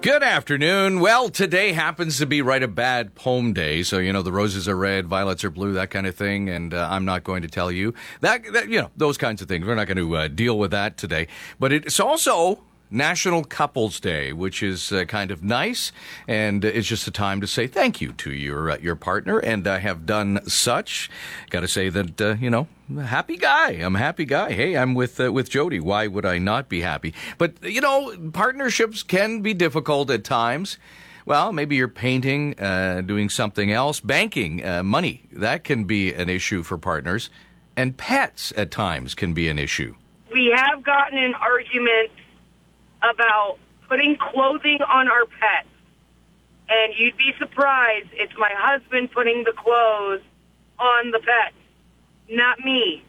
Good afternoon. Well, today happens to be right a bad poem day. So, the roses are red, violets are blue, that kind of thing. And I'm not going to tell you that those kinds of things. We're not going to deal with that today. But it's also National Couples Day, which is kind of nice. And it's just a time to say thank you to your partner. And I have done such. Got to say that, happy guy. I'm a happy guy. Hey, I'm with Jody. Why would I not be happy? But, partnerships can be difficult at times. Well, maybe you're painting, doing something else, banking, money. That can be an issue for partners. And pets at times can be an issue. We have gotten in arguments about putting clothing on our pets. And you'd be surprised, it's my husband putting the clothes on the pet, not me.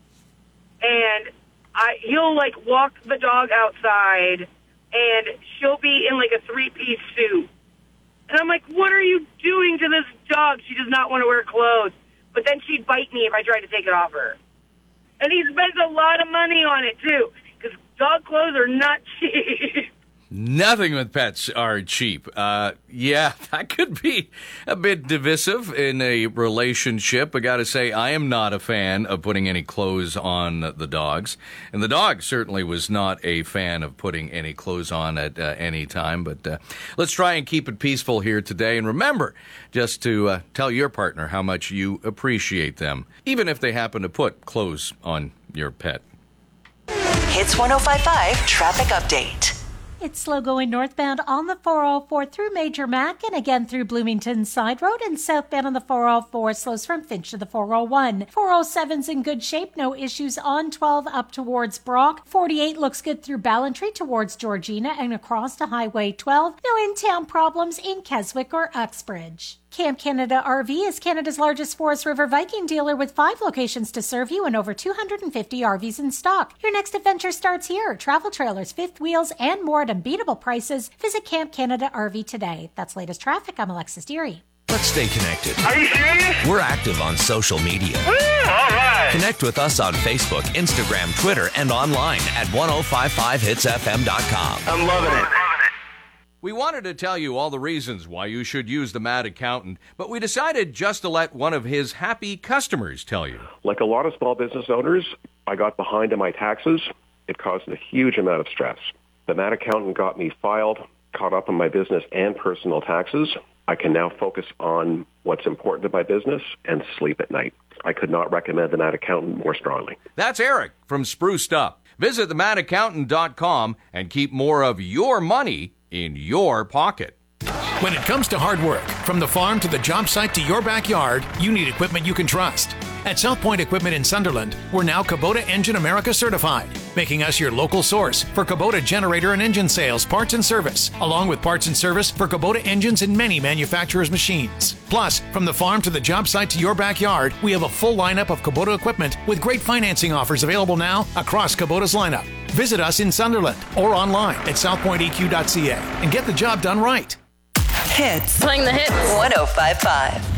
And he'll walk the dog outside, and she'll be in a three-piece suit. And I'm like, what are you doing to this dog? She does not want to wear clothes. But then she'd bite me if I tried to take it off her. And he spends a lot of money on it, too, because dog clothes are not cheap. Nothing with pets are cheap. Yeah, that could be a bit divisive in a relationship. I got to say, I am not a fan of putting any clothes on the dogs. And the dog certainly was not a fan of putting any clothes on at any time. But let's try and keep it peaceful here today. And remember, just to tell your partner how much you appreciate them, even if they happen to put clothes on your pet. Hits 105.5 Traffic Update. It's slow going northbound on the 404 through Major Mac and again through Bloomington Side Road, and southbound on the 404 slows from Finch to the 401. 407's in good shape, no issues on 12 up towards Brock. 48 looks good through Ballantree towards Georgina and across to Highway 12. No in-town problems in Keswick or Uxbridge. Camp Canada RV is Canada's largest Forest River Viking dealer with 5 locations to serve you and over 250 RVs in stock. Your next adventure starts here. Travel trailers, fifth wheels, and more at unbeatable prices. Visit Camp Canada RV today. That's latest traffic. I'm Alexis Deary. Let's stay connected. Are you serious? We're active on social media. Woo, all right. Connect with us on Facebook, Instagram, Twitter, and online at 1055hitsfm.com. I'm loving it. We wanted to tell you all the reasons why you should use the Mad Accountant, but we decided just to let one of his happy customers tell you. Like a lot of small business owners, I got behind in my taxes. It caused a huge amount of stress. The Mad Accountant got me filed, caught up on my business and personal taxes. I can now focus on what's important to my business and sleep at night. I could not recommend the Mad Accountant more strongly. That's Eric from Spruced Up. Visit themadaccountant.com and keep more of your money in your pocket. When it comes to hard work, from the farm to the job site to your backyard, you need equipment you can trust. At South Point Equipment in Sunderland, we're now Kubota Engine America certified, making us your local source for Kubota generator and engine sales, parts and service, along with parts and service for Kubota engines and many manufacturers' machines. Plus, from the farm to the job site to your backyard, we have a full lineup of Kubota equipment with great financing offers available now across Kubota's lineup. Visit us in Sunderland or online at southpointeq.ca and get the job done right. Hits. Playing the hits. 105.5.